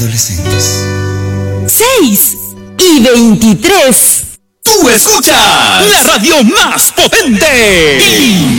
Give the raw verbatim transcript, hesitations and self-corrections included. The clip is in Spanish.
Adolescentes. seis y veintitrés. Tú escuchas la radio más potente.